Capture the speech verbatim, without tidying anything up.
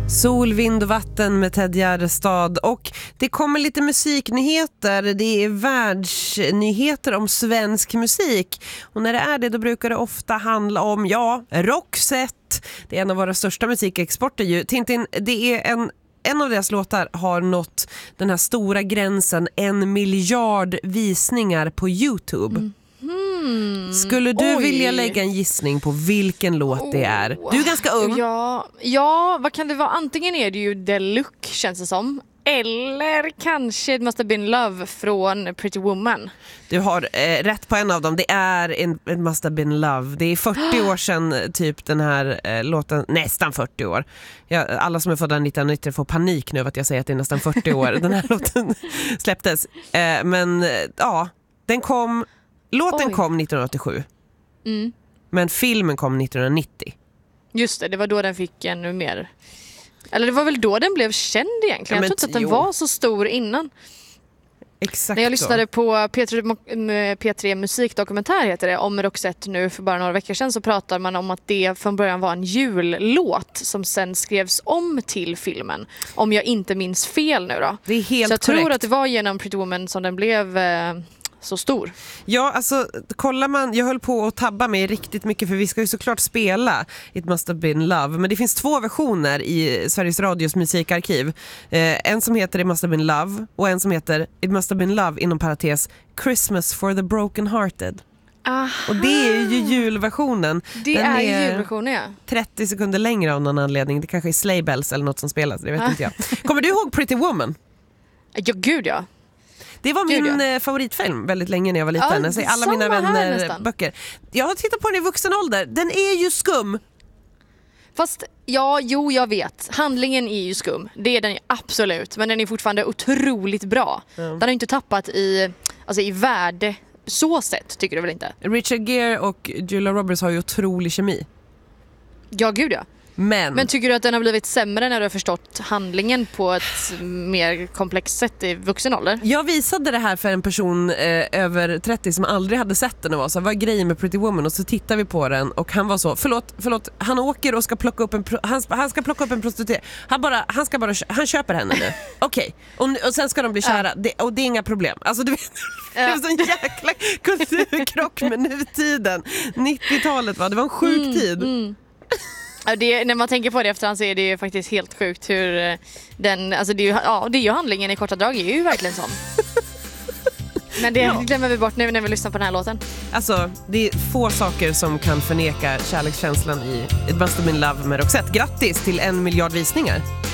Sol, vind och vatten med Ted Gärdestad. Och det kommer lite musiknyheter. Det är världsnyheter om svensk musik. Och när det är det, då brukar det ofta handla om, ja, Roxette. Det är en av våra största musikexporter ju. Tintin, det är en... En av deras låtar har nått den här stora gränsen, en miljard visningar på YouTube. Mm. Hmm. Skulle du Oj. vilja lägga en gissning på vilken låt oh. det är? Du är ganska ung. Ja, ja, vad kan det vara? Antingen är det ju Deluxe, känns det som. Eller kanske It Must Have Been Love från Pretty Woman. Du har eh, rätt på en av dem. Det är en, It Must Have Been Love. Det är fyrtio år sedan typ den här eh, låten. Nästan fyrtio år. Ja, alla som är födda nittonhundranittio får panik nu att jag säger att det är nästan fyrtio år. Den här låten släpptes. Eh, men eh, ja, den kom... Låten Oj. kom nittonhundraåttiosju. Mm. Men filmen kom nittonhundranittio. Just det, det var då den fick ännu mer... Eller det var väl då den blev känd egentligen. Ja, jag tror inte att den jo. var så stor innan. Exakt. När jag lyssnade på P tre, P tre musikdokumentär heter det, om Roxette nu för bara några veckor sedan, så pratar man om att det från början var en jullåt som sen skrevs om till filmen. Om jag inte minns fel nu då. Det är helt så jag korrekt. tror att det var genom Pretty Woman som den blev... Eh, så stor. Ja, alltså kollar man, jag höll på att tabba mig riktigt mycket för vi ska ju såklart spela It Must Have Been Love, men det finns två versioner i Sveriges Radios musikarkiv. Eh, en som heter It Must Have Been Love och en som heter It Must Have Been Love inom parentes Christmas for the Broken Hearted. Aha. Och det är ju julversionen. Det Den är, är julversionen, ja. trettio sekunder längre av någon anledning. Det kanske är Sleigh Bells eller något som spelas, det vet ah. inte jag. Kommer du ihåg Pretty Woman? Ja, gud ja. Det var min Gud, ja. favoritfilm väldigt länge när jag var liten. Ja, jag säger alla mina vänner böcker. Jag har tittat på den i vuxen ålder. Den är ju skum. Fast, ja, jo, jag vet. Handlingen är ju skum. Det är den ju absolut. Men den är fortfarande otroligt bra. Mm. Den har inte tappat i, alltså, i värde så sett, tycker du väl inte? Richard Gere och Julia Roberts har ju otrolig kemi. Ja, gud ja. Men. Men tycker du att den har blivit sämre när du har förstått handlingen på ett mer komplext sätt i vuxen ålder? Jag visade det här för en person eh, över trettio som aldrig hade sett den och var så, vad är grejen med Pretty Woman? Och så tittar vi på den och han var så, förlåt, förlåt han åker och ska plocka upp en han, han ska plocka upp en prostituerad. Han bara, han ska bara, han köper henne nu. Okej. Okay. Och, och sen ska de bli kära. Ja. Det, och det är inga problem. Alltså du vet, ja. Det var sån jäkla kulturkrock med nutiden. nittiotalet va, det var en sjuk mm, tid. Mm. Det, när man tänker på det efterhand så är det ju faktiskt helt sjukt hur den, alltså det är ju, ja, det är ju handlingen i korta drag är ju verkligen sån. Men det ja. glömmer vi bort nu när vi lyssnar på den här låten. Alltså, det är få saker som kan förneka kärlekskänslan i It Must Have Been Love med Roxette. Grattis till en miljard visningar.